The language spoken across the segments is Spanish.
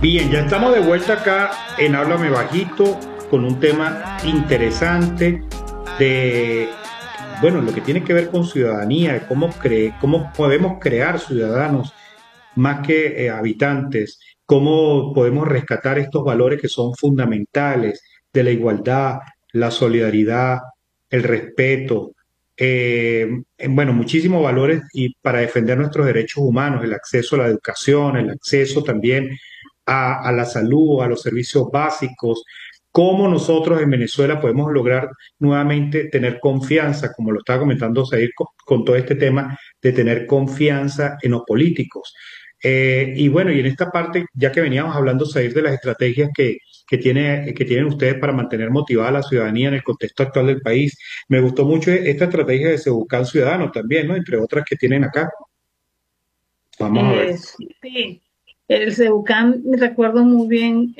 Bien, ya estamos de vuelta acá en Háblame Bajito con un tema interesante de, bueno, lo que tiene que ver con ciudadanía, de cómo podemos crear ciudadanos más que habitantes, cómo podemos rescatar estos valores que son fundamentales de la igualdad, la solidaridad, el respeto, bueno, muchísimos valores y para defender nuestros derechos humanos, el acceso a la educación, el acceso también a la salud, a los servicios básicos, cómo nosotros en Venezuela podemos lograr nuevamente tener confianza, como lo estaba comentando Said con todo este tema, de tener confianza en los políticos. Y bueno, y en esta parte, ya que veníamos hablando, Said, de las estrategias que tienen ustedes para mantener motivada a la ciudadanía en el contexto actual del país, me gustó mucho esta estrategia de Sebucán Ciudadano también, ¿no? Entre otras que tienen acá. Vamos a ver. Sí, el Cebucán, recuerdo muy bien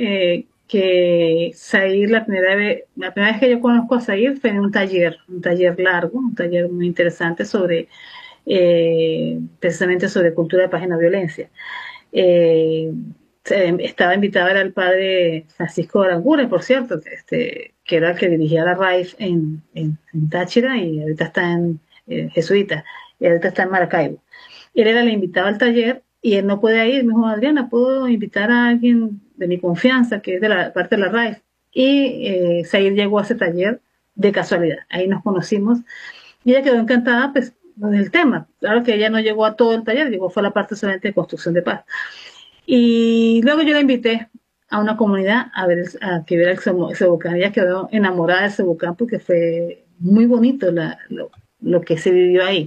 que Zair, la primera vez que yo conozco a Zair fue en un taller largo, un taller muy interesante sobre, precisamente sobre cultura de paz y no violencia. Eh, Estaba invitado, era el padre Francisco Aranguren, por cierto, que era el que dirigía la RAIF en Táchira y ahorita está en Jesuita, y ahorita está en Maracaibo. Él era el invitado al taller y él no puede ir. Me dijo, Adriana, ¿puedo invitar a alguien de mi confianza, que es de la parte de la RAIF? Y Said llegó a ese taller de casualidad. Ahí nos conocimos y ella quedó encantada pues, del tema. Claro que ella no llegó a todo el taller, llegó fue a la parte solamente de construcción de paz. Y luego yo la invité a una comunidad a que viera el Cebucán. Ella quedó enamorada del Cebucán porque fue muy bonito lo que se vivió ahí.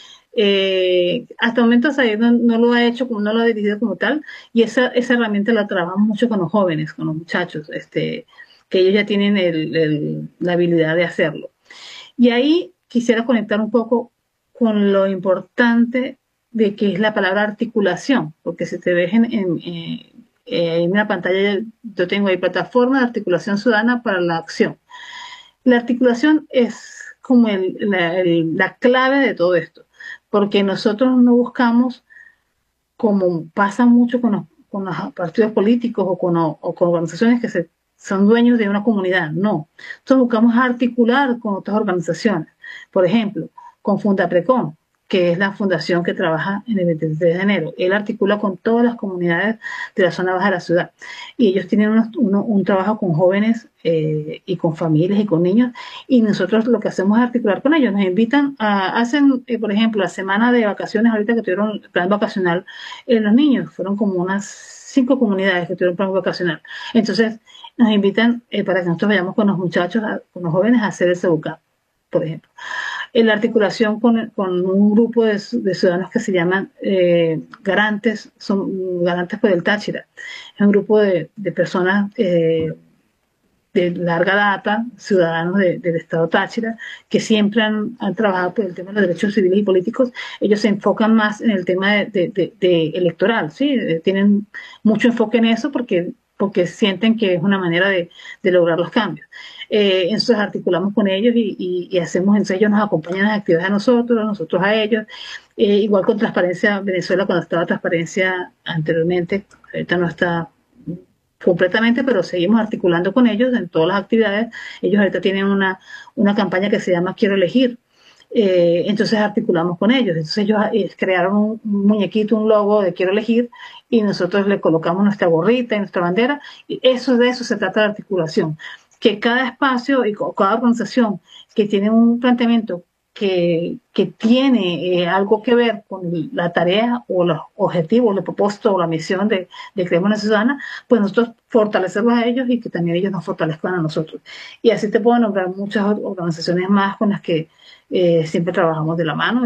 Hasta el momento Said no lo ha hecho, como no lo ha dirigido como tal, y esa herramienta la trabajamos mucho con los jóvenes, con los muchachos, que ellos ya tienen la habilidad de hacerlo. Y ahí quisiera conectar un poco con lo importante de que es la palabra articulación, porque si te ves en una pantalla, yo tengo ahí plataforma de articulación ciudadana para la acción. La articulación es como la clave de todo esto, porque nosotros no buscamos, como pasa mucho con los partidos políticos o con organizaciones que son dueños de una comunidad, no. Nosotros buscamos articular con otras organizaciones, por ejemplo, con Fundaprecon, que es la fundación que trabaja en el 23 de enero. Él articula con todas las comunidades de la zona baja de la ciudad. Y ellos tienen un trabajo con jóvenes y con familias y con niños. Y nosotros lo que hacemos es articular con ellos. Nos invitan hacen, por ejemplo, la semana de vacaciones, ahorita que tuvieron el plan vacacional, los niños fueron como unas 5 comunidades que tuvieron plan vacacional. Entonces, nos invitan para que nosotros vayamos con los muchachos, con los jóvenes a hacer el CEUCAP, por ejemplo en la articulación con un grupo de ciudadanos que se llaman garantes, son garantes por el Táchira. Es un grupo de personas de larga data, ciudadanos del Estado Táchira, que siempre han trabajado por el tema de los derechos civiles y políticos. Ellos se enfocan más en el tema de electoral, ¿sí? Tienen mucho enfoque en eso porque sienten que es una manera de lograr los cambios. Entonces articulamos con ellos y hacemos, entonces ellos nos acompañan en las actividades a nosotros a ellos. Igual con Transparencia Venezuela, cuando estaba Transparencia anteriormente, ahorita no está completamente, pero seguimos articulando con ellos en todas las actividades. Ellos ahorita tienen una campaña que se llama Quiero Elegir. Entonces articulamos con ellos. Entonces ellos crearon un muñequito, un logo de Quiero Elegir y nosotros le colocamos nuestra gorrita y nuestra bandera. Y de eso se trata la articulación. Que cada espacio y cada organización que tiene un planteamiento que tiene algo que ver con la tarea o los objetivos, los propósitos o la misión de Creemos en la Ciudadana, pues nosotros fortalecerlos a ellos y que también ellos nos fortalezcan a nosotros. Y así te puedo nombrar muchas organizaciones más con las que siempre trabajamos de la mano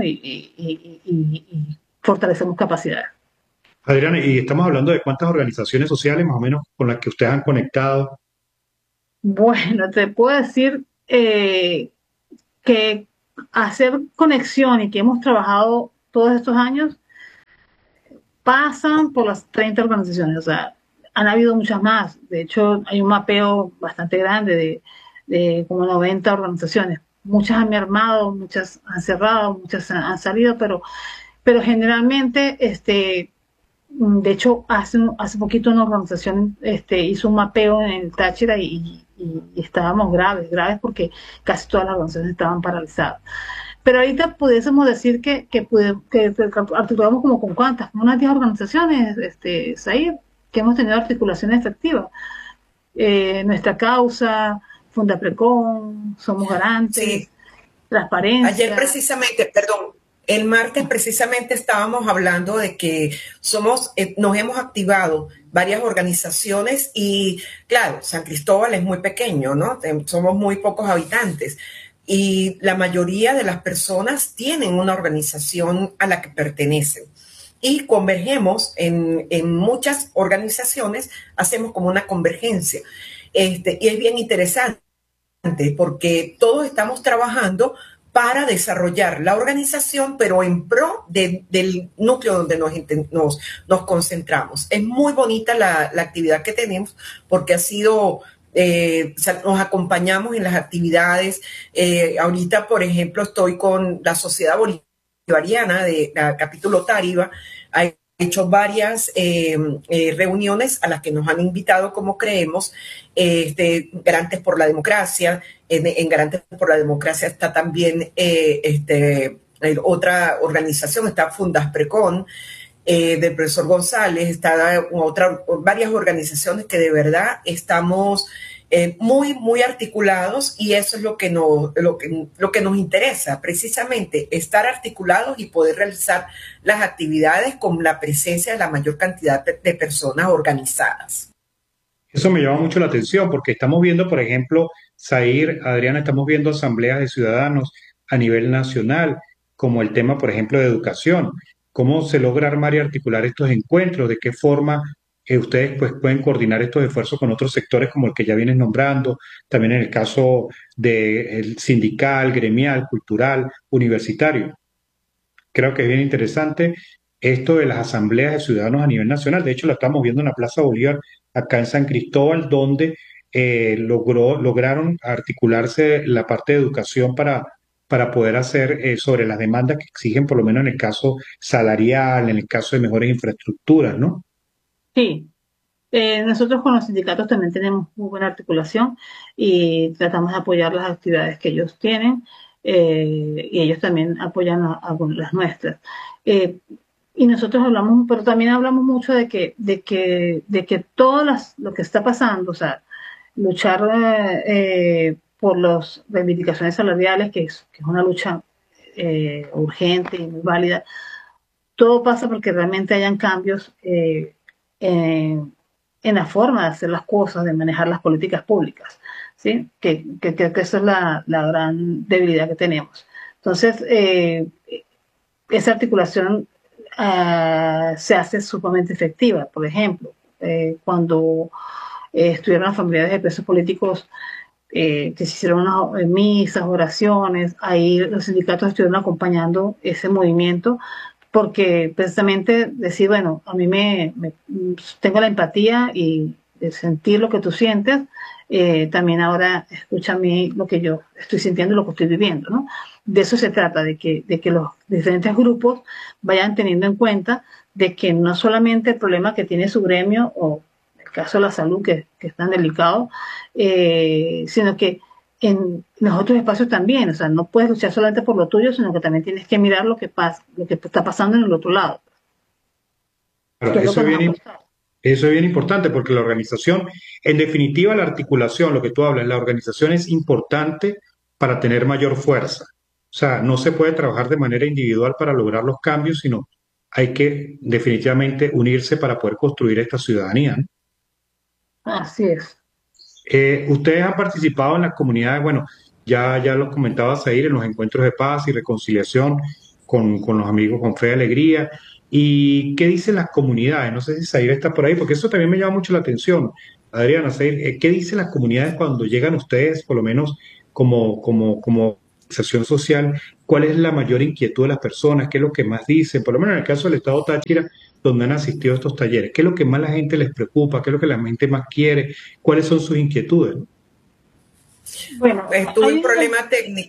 y fortalecemos capacidades. Adriana, y estamos hablando de cuántas organizaciones sociales más o menos con las que ustedes han conectado. Bueno, te puedo decir que hacer conexión y que hemos trabajado todos estos años pasan por las 30 organizaciones, o sea, han habido muchas más. De hecho, hay un mapeo bastante grande de como 90 organizaciones. Muchas han mermado, muchas han cerrado, muchas han salido, pero generalmente De hecho, hace poquito una organización hizo un mapeo en el Táchira y estábamos graves porque casi todas las organizaciones estaban paralizadas. Pero ahorita pudiésemos decir que articulamos como con cuántas, como unas 10 organizaciones, Zahir, que hemos tenido articulaciones efectivas. Nuestra causa, Fundaprecon, Somos Garantes, Sí, ayer Transparencia. precisamente, perdón, el martes precisamente estábamos hablando de que nos hemos activado varias organizaciones y claro, San Cristóbal es muy pequeño, ¿no? Somos muy pocos habitantes y la mayoría de las personas tienen una organización a la que pertenecen. Y convergemos en muchas organizaciones, hacemos como una convergencia. Y es bien interesante porque todos estamos trabajando para desarrollar la organización, pero en pro del núcleo donde nos concentramos. Es muy bonita la actividad que tenemos porque ha sido, nos acompañamos en las actividades. Ahorita, por ejemplo, estoy con la Sociedad Bolivariana de la capítulo Táriba. Hay hecho varias reuniones a las que nos han invitado, como creemos, Garantes por la Democracia. En Garantes por la Democracia está también otra organización, está Fundaprecon, del profesor González, está varias organizaciones que de verdad estamos muy articulados y eso es lo que nos interesa, precisamente estar articulados y poder realizar las actividades con la presencia de la mayor cantidad de personas organizadas. Eso me llama mucho la atención porque estamos viendo, por ejemplo, Zair, Adriana, estamos viendo asambleas de ciudadanos a nivel nacional, como el tema, por ejemplo, de educación. ¿Cómo se logra armar y articular estos encuentros? ¿De qué forma ustedes pues, pueden coordinar estos esfuerzos con otros sectores como el que ya vienes nombrando? También en el caso del sindical, gremial, cultural, universitario. Creo que es bien interesante esto de las asambleas de ciudadanos a nivel nacional. De hecho, lo estamos viendo en la Plaza Bolívar, acá en San Cristóbal, donde lograron articularse la parte de educación para poder hacer sobre las demandas que exigen, por lo menos en el caso salarial, en el caso de mejores infraestructuras, ¿no? Sí, nosotros con los sindicatos también tenemos muy buena articulación y tratamos de apoyar las actividades que ellos tienen y ellos también apoyan las nuestras. Eh, y nosotros hablamos, pero también hablamos mucho de que lo que está pasando, o sea, luchar por las reivindicaciones salariales, que es una lucha urgente y muy válida, todo pasa porque realmente hayan cambios en la forma de hacer las cosas, de manejar las políticas públicas, ¿sí? Que esa es la gran debilidad que tenemos. Entonces, esa articulación se hace sumamente efectiva. Por ejemplo, cuando estuvieron las familiares de presos políticos, que se hicieron unas misas, oraciones, ahí los sindicatos estuvieron acompañando ese movimiento porque precisamente decir, bueno, a mí tengo la empatía y de sentir lo que tú sientes, también ahora escucha a mí lo que yo estoy sintiendo y lo que estoy viviendo, ¿no? De eso se trata, de que los diferentes grupos vayan teniendo en cuenta de que no solamente el problema que tiene su gremio o el caso de la salud que es tan delicado, sino que en los otros espacios también, o sea, no puedes luchar solamente por lo tuyo, sino que también tienes que mirar lo que pasa, lo que está pasando en el otro lado, Claro, que es lo que nos ha costado. eso es bien importante porque la organización, en definitiva, la articulación, lo que tú hablas, la organización es importante para tener mayor fuerza. O sea, no se puede trabajar de manera individual para lograr los cambios, sino hay que definitivamente unirse para poder construir esta ciudadanía, ¿no? Así es. Ustedes han participado en las comunidades, bueno, ya lo comentabas ahí, en los encuentros de paz y reconciliación con los amigos con fe y alegría. ¿Y qué dicen las comunidades? No sé si Zaire está por ahí, porque eso también me llama mucho la atención. Adriana, Zaire, ¿qué dicen las comunidades cuando llegan ustedes, por lo menos como organización social? ¿Cuál es la mayor inquietud de las personas? ¿Qué es lo que más dicen? Por lo menos en el caso del Estado Táchira, donde han asistido a estos talleres. ¿Qué es lo que más la gente les preocupa? ¿Qué es lo que la gente más quiere? ¿Cuáles son sus inquietudes? Bueno, Tuve hay un problema técnico.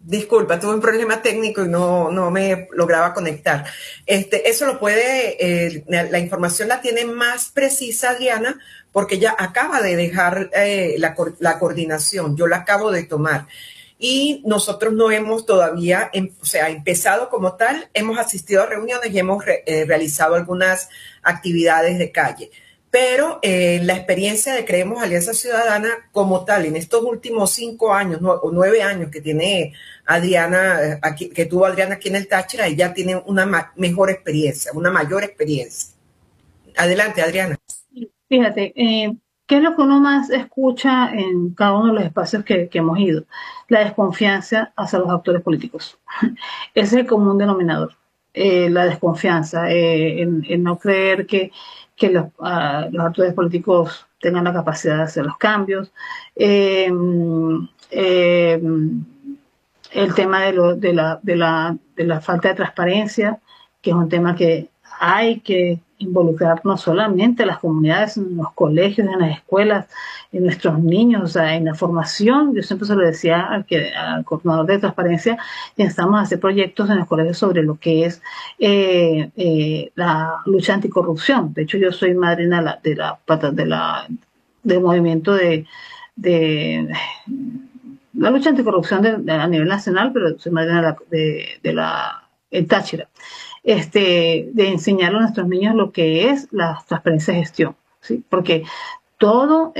Disculpa, tuve un problema técnico y no me lograba conectar. Eso lo puede, la información la tiene más precisa Adriana, porque ya acaba de dejar la coordinación, yo la acabo de tomar. Y nosotros no hemos todavía, o sea, empezado como tal, hemos asistido a reuniones y hemos realizado algunas actividades de calle. Pero la experiencia de Creemos Alianza Ciudadana como tal, en estos últimos 5 años o 9 años que tiene Adriana, que tuvo Adriana aquí en el Táchira, ella tiene una mejor experiencia, una mayor experiencia. Adelante, Adriana. Fíjate, ¿qué es lo que uno más escucha en cada uno de los espacios que hemos ido? La desconfianza hacia los actores políticos. Ese es el común denominador. La desconfianza, en no creer que los actores políticos tengan la capacidad de hacer los cambios. El tema de la falta de transparencia, que es un tema que hay que involucrar no solamente a las comunidades, en los colegios, en las escuelas, en nuestros niños, o sea, en la formación. Yo siempre se lo decía al coordinador de transparencia, necesitamos hacer proyectos en los colegios sobre lo que es la lucha anticorrupción. De hecho, yo soy madrina del movimiento de la lucha anticorrupción a nivel nacional, pero soy madrina el Táchira. De enseñarle a nuestros niños lo que es la transparencia de gestión, ¿sí? Porque todo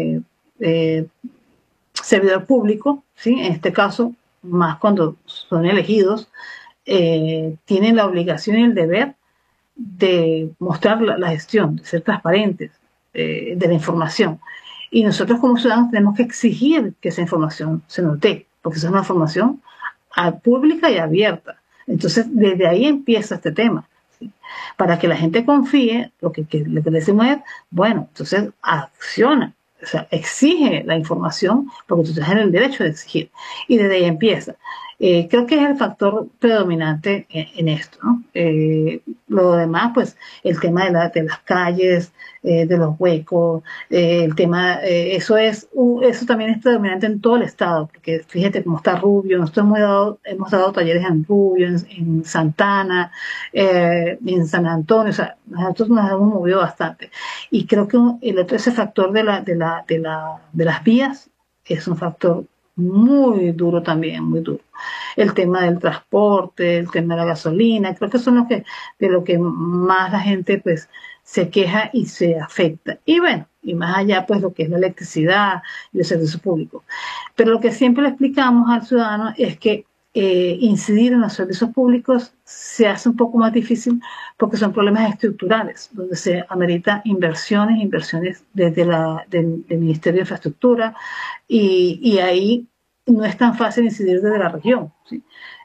servidor público, ¿sí? En este caso, más cuando son elegidos, tienen la obligación y el deber de mostrar la gestión, de ser transparentes de la información. Y nosotros como ciudadanos tenemos que exigir que esa información se nos dé, porque esa es una información pública y abierta. Entonces, desde ahí empieza este tema, ¿sí? Para que la gente confíe, lo que decimos es, bueno, entonces acciona, o sea, exige la información, porque tú estás en el derecho de exigir. Y desde ahí empieza. Creo que es el factor predominante en esto, ¿no? Lo demás, pues, el tema de las calles, de los huecos, el tema, eso también es predominante en todo el estado, porque fíjate cómo está Rubio. Nosotros hemos dado talleres en Rubio, en Santana, en San Antonio. O sea, nosotros nos hemos movido bastante. Y creo que ese factor de las vías es un factor muy duro también, muy duro. El tema del transporte, el tema de la gasolina, creo que son de lo que más la gente pues se queja y se afecta. Y bueno, y más allá pues lo que es la electricidad y el servicio público. Pero lo que siempre le explicamos al ciudadano es que incidir en los servicios públicos se hace un poco más difícil porque son problemas estructurales, donde se amerita inversiones desde del Ministerio de Infraestructura, y ahí no es tan fácil incidir desde la región, ¿sí?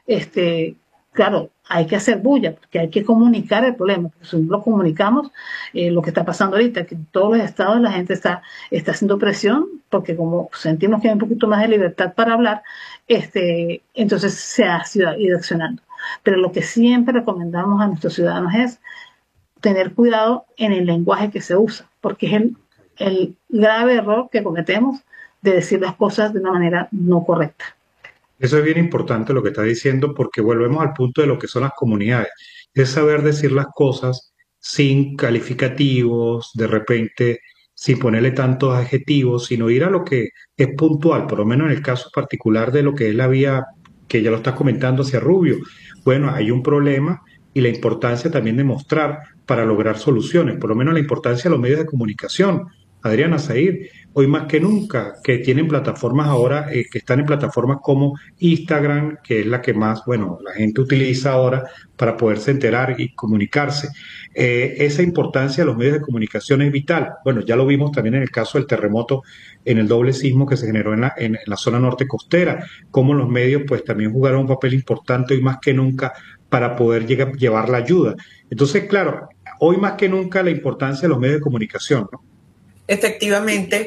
Claro, hay que hacer bulla, porque hay que comunicar el problema, porque si no lo comunicamos, lo que está pasando ahorita, que en todos los estados la gente está haciendo presión, porque como sentimos que hay un poquito más de libertad para hablar, entonces se ha ido accionando. Pero lo que siempre recomendamos a nuestros ciudadanos es tener cuidado en el lenguaje que se usa, porque es el grave error que cometemos de decir las cosas de una manera no correcta. Eso es bien importante lo que está diciendo, porque volvemos al punto de lo que son las comunidades. Es saber decir las cosas sin calificativos, de repente sin ponerle tantos adjetivos, sino ir a lo que es puntual, por lo menos en el caso particular de lo que es la vía que ya lo estás comentando hacia Rubio. Bueno, hay un problema y la importancia también de mostrar para lograr soluciones, por lo menos la importancia de los medios de comunicación. Adriana Zair, hoy más que nunca, que tienen plataformas ahora, que están en plataformas como Instagram, que es la que más, bueno, la gente utiliza ahora para poderse enterar y comunicarse. Esa importancia de los medios de comunicación es vital. Bueno, ya lo vimos también en el caso del terremoto, en el doble sismo que se generó en la zona norte costera, cómo los medios pues también jugaron un papel importante hoy más que nunca para poder llevar la ayuda. Entonces, claro, hoy más que nunca la importancia de los medios de comunicación, ¿no? Efectivamente,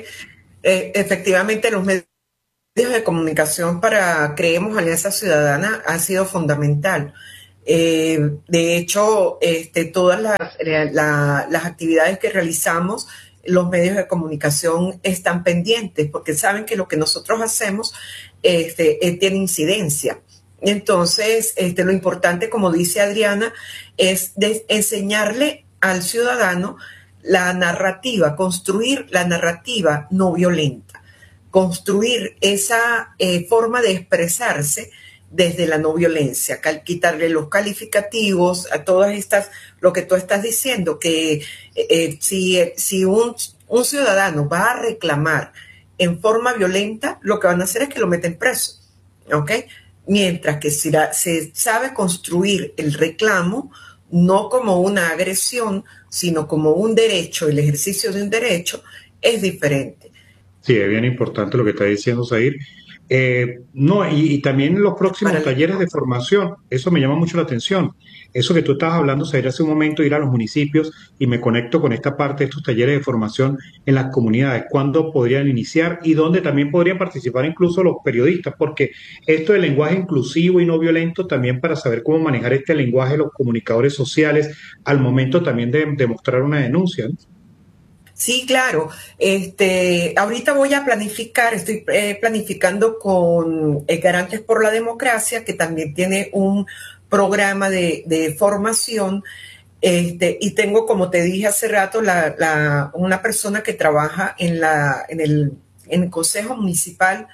los medios de comunicación para Creemos Alianza Ciudadana ha sido fundamental. De hecho, todas las actividades que realizamos, los medios de comunicación están pendientes porque saben que lo que nosotros hacemos tiene incidencia. Entonces, lo importante, como dice Adriana, es enseñarle al ciudadano la narrativa, construir la narrativa no violenta, construir esa forma de expresarse desde la no violencia, quitarle los calificativos a todas estas, lo que tú estás diciendo, que si un ciudadano va a reclamar en forma violenta, lo que van a hacer es que lo meten preso, ¿ok? Mientras que si se sabe construir el reclamo, no como una agresión, sino como un derecho, el ejercicio de un derecho, es diferente. Sí, es bien importante lo que está diciendo Zahir. No, y también los próximos talleres de formación, eso me llama mucho la atención. Eso que tú estabas hablando, Zahir, hace un momento, ir a los municipios, y me conecto con esta parte de estos talleres de formación en las comunidades. ¿Cuándo podrían iniciar y dónde también podrían participar incluso los periodistas? Porque esto del lenguaje inclusivo y no violento, también para saber cómo manejar este lenguaje, los comunicadores sociales, al momento también de mostrar una denuncia, ¿no? Sí, claro. Ahorita voy a planificar, estoy planificando con Garantes por la Democracia, que también tiene un programa de formación, y tengo, como te dije hace rato, una persona que trabaja en el Consejo Municipal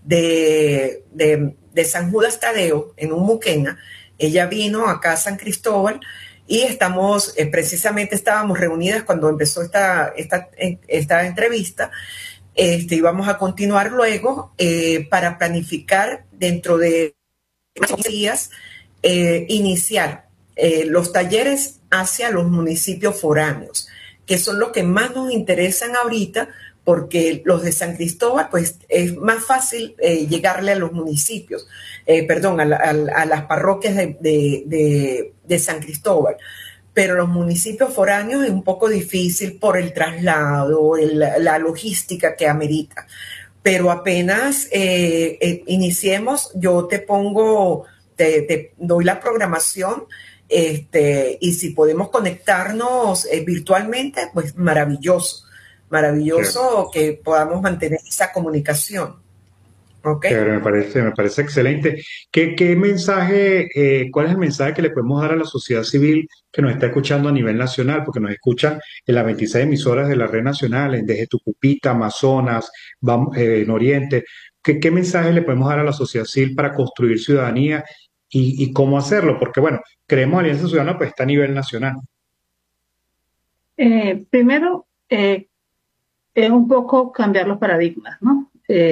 de San Judas Tadeo, en Umuquena. Ella vino acá a San Cristóbal y precisamente estábamos reunidas cuando empezó esta entrevista. Y vamos a continuar luego para planificar dentro de días, iniciar los talleres hacia los municipios foráneos, que son los que más nos interesan ahorita, porque los de San Cristóbal, pues es más fácil llegarle a los municipios, a las parroquias de San Cristóbal. Pero los municipios foráneos es un poco difícil por el traslado, la logística que amerita. Pero apenas iniciemos, yo te doy la programación, y si podemos conectarnos virtualmente, pues maravilloso. Maravilloso que podamos mantener esa comunicación. ¿Okay? Pero me parece excelente. ¿Qué mensaje, cuál es el mensaje que le podemos dar a la sociedad civil que nos está escuchando a nivel nacional? Porque nos escuchan en las 26 emisoras de la red nacional, desde Tucupita, Amazonas, en Oriente. ¿Qué mensaje le podemos dar a la sociedad civil para construir ciudadanía y cómo hacerlo? Porque, bueno, creemos Alianza Ciudadana, pues está a nivel nacional. Primero, es un poco cambiar los paradigmas, ¿no?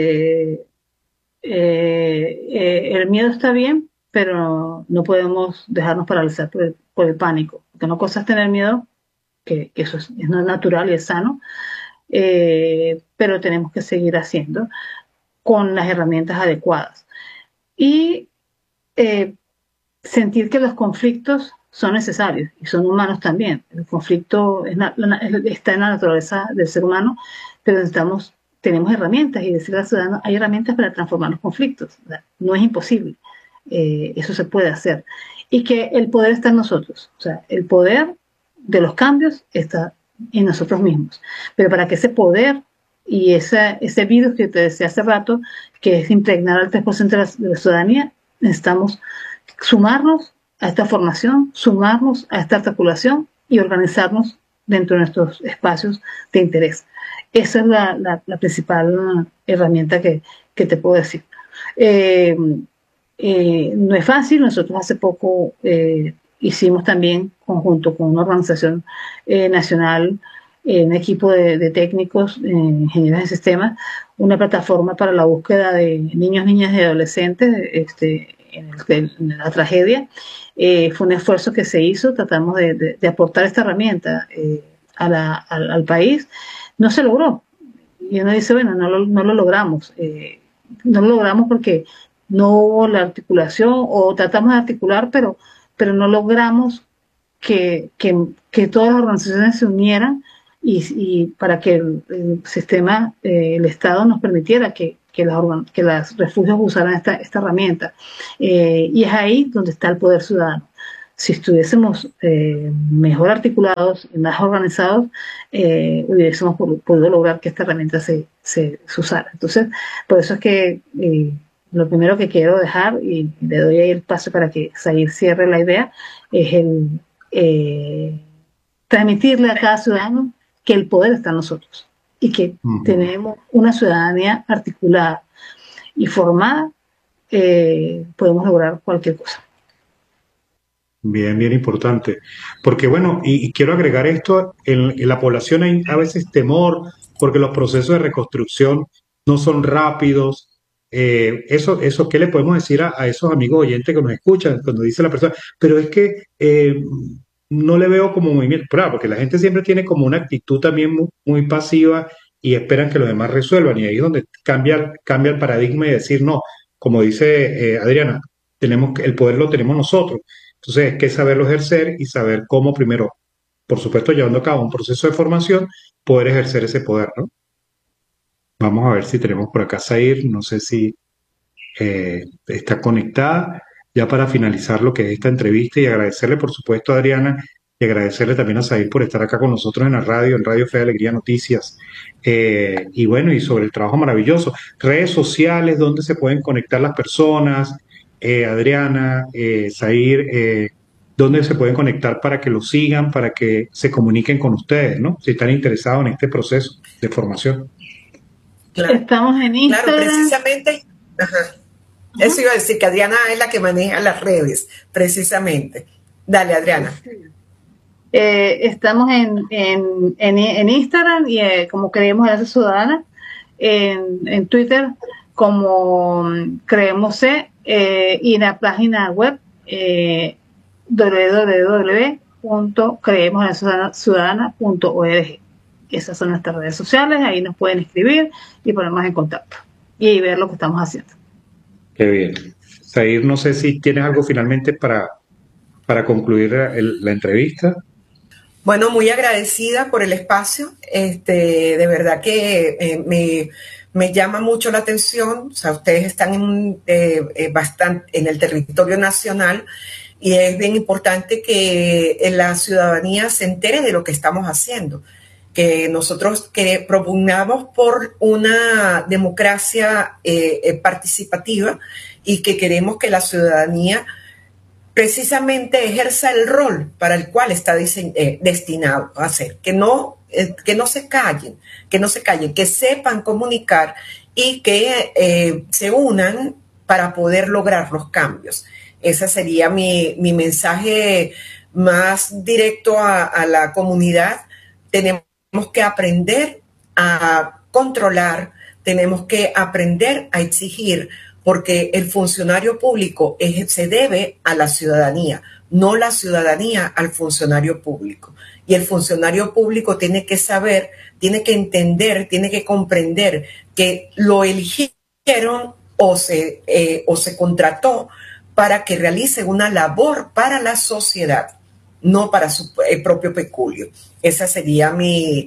El miedo está bien, pero no podemos dejarnos paralizar por el pánico. Porque una cosa es tener miedo, que eso es natural y es sano, pero tenemos que seguir haciendo con las herramientas adecuadas. Y sentir que los conflictos son necesarios y son humanos también. El conflicto está en la naturaleza del ser humano, pero tenemos herramientas, y decirle al ciudadano, hay herramientas para transformar los conflictos. O sea, no es imposible. Eso se puede hacer. Y que el poder está en nosotros. O sea, el poder de los cambios está en nosotros mismos. Pero para que ese poder y ese virus que te decía hace rato, que es impregnar al 3% de la ciudadanía, necesitamos sumarnos a esta formación, sumarnos a esta articulación y organizarnos dentro de nuestros espacios de interés. Esa es la principal herramienta que te puedo decir. No es fácil. Nosotros hace poco hicimos también, conjunto con una organización nacional, un equipo de técnicos, ingenieros de sistemas, una plataforma para la búsqueda de niños, niñas y adolescentes en la tragedia. Fue un esfuerzo que se hizo, tratamos de aportar esta herramienta al país. No se logró. Y uno dice, bueno, no lo logramos. No lo logramos porque no hubo la articulación, o tratamos de articular, pero no logramos que todas las organizaciones se unieran y para que el sistema, el Estado nos permitiera que los refugios usaran esta herramienta. Y es ahí donde está el poder ciudadano. si estuviésemos mejor articulados y más organizados, hubiésemos podido lograr que esta herramienta se usara. Entonces, por eso es que lo primero que quiero dejar, y le doy ahí el paso para que Zahir cierre la idea, es el transmitirle a cada ciudadano que el poder está en nosotros y que tenemos una ciudadanía articulada y formada, podemos lograr cualquier cosa. Bien, bien importante. Porque bueno, y quiero agregar esto, en la población hay a veces temor porque los procesos de reconstrucción no son rápidos. ¿Qué le podemos decir a esos amigos oyentes que nos escuchan cuando dice la persona? Pero es que no le veo como movimiento, claro, porque la gente siempre tiene como una actitud también muy pasiva y esperan que los demás resuelvan. Y ahí es donde cambia el paradigma y decir, no, como dice Adriana, el poder lo tenemos nosotros. Entonces hay que saberlo ejercer y saber cómo primero, por supuesto, llevando a cabo un proceso de formación, poder ejercer ese poder, ¿no? Vamos a ver si tenemos por acá Zahir, no sé si está conectada, ya para finalizar lo que es esta entrevista y agradecerle, por supuesto, a Adriana y agradecerle también a Zahir por estar acá con nosotros en la radio, en Radio Fe de Alegría Noticias. Y bueno, y sobre el trabajo maravilloso. Redes sociales, donde se pueden conectar las personas, Adriana, Zahir, dónde se pueden conectar para que lo sigan, para que se comuniquen con ustedes, ¿no? Si están interesados en este proceso de formación. Claro. Estamos en Instagram. Claro, precisamente. Ajá. Eso iba a decir, que Adriana es la que maneja las redes, precisamente. Dale, Adriana. Estamos en Instagram y como Creemos Alianza Ciudadana, en Twitter como Creemos C, y en la página web www.creemosalianzaciudadana.org. Esas son nuestras redes sociales, ahí nos pueden escribir y ponernos en contacto y ver lo que estamos haciendo. Qué bien. Zahir, no sé si tienes algo finalmente para concluir la entrevista. Bueno, muy agradecida por el espacio. De verdad que me llama mucho la atención. O sea, ustedes están bastante en el territorio nacional y es bien importante que la ciudadanía se entere de lo que estamos haciendo. Que nosotros propugnamos por una democracia participativa y que queremos que la ciudadanía precisamente ejerza el rol para el cual está destinado a hacer, que no se callen, que sepan comunicar y que se unan para poder lograr los cambios. Ese sería mi mensaje más directo a la comunidad. Tenemos que aprender a controlar, tenemos que aprender a exigir, porque el funcionario público se debe a la ciudadanía, no la ciudadanía al funcionario público. Y el funcionario público tiene que saber, tiene que entender, tiene que comprender que lo eligieron o se contrató para que realice una labor para la sociedad, no para su propio peculio. Esa sería mi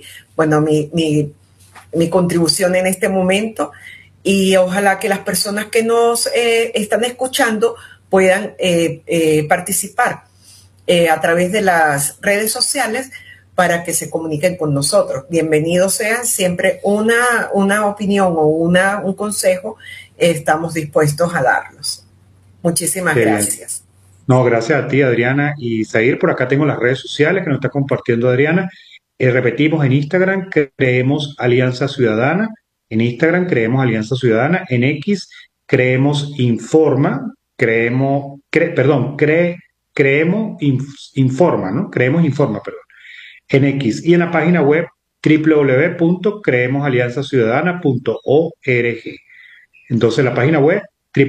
contribución en este momento. Y ojalá que las personas que nos están escuchando puedan participar a través de las redes sociales para que se comuniquen con nosotros. Bienvenidos sean, siempre una opinión o un consejo, estamos dispuestos a darlos. Muchísimas gracias. No, gracias a ti, Adriana. Y Zahir, por acá tengo las redes sociales que nos está compartiendo Adriana. Repetimos, en Instagram Creemos Alianza Ciudadana. En Instagram Creemos Alianza Ciudadana. En X Creemos Informa. Creemos Informa, ¿no? Creemos Informa, perdón. En X. Y en la página web www.creemosalianzaciudadana.org. Entonces la página web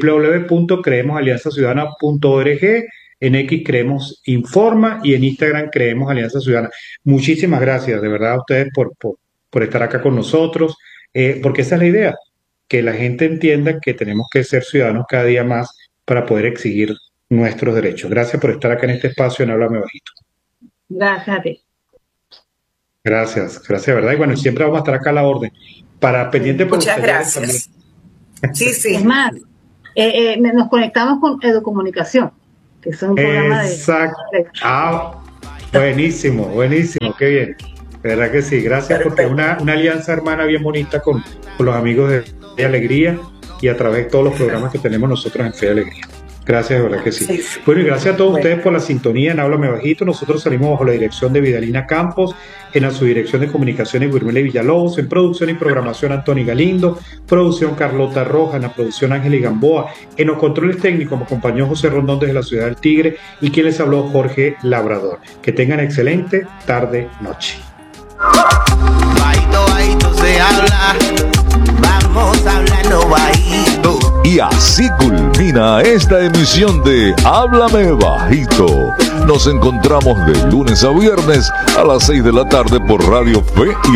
www.creemosalianzaciudadana.org. En X Creemos Informa y en Instagram Creemos Alianza Ciudadana. Muchísimas gracias, de verdad, a ustedes por estar acá con nosotros, porque esa es la idea, que la gente entienda que tenemos que ser ciudadanos cada día más para poder exigir nuestros derechos. Gracias por estar acá en este espacio en Háblame Bajito. Gracias a ti. Gracias, ¿verdad? Y bueno, siempre vamos a estar acá a la orden. Para pendiente por Muchas gracias. Sí. Es más, nos conectamos con Educomunicación, que es un programa Exacto. Buenísimo, qué bien. De verdad que sí, gracias, porque es una alianza hermana bien bonita con los amigos de Fe y Alegría, y a través de todos los programas que tenemos nosotros en Fe y Alegría. Gracias, de verdad que sí. Bueno, y gracias a todos ustedes por la sintonía en Háblame Bajito. Nosotros salimos bajo la dirección de Vidalina Campos, en la subdirección de comunicaciones Wilmer Villalobos, en producción y programación Antoni Galindo, producción Carlota Roja, en la producción Ángel Gamboa, en los controles técnicos me acompañó José Rondón desde la ciudad del Tigre, y quien les habló, Jorge Labrador. Que tengan excelente tarde, noche. Bajito, bajito se habla, vamos hablando bajito. Y así culmina esta emisión de Háblame Bajito. Nos encontramos de lunes a viernes a las 6 de la tarde por Radio Fe y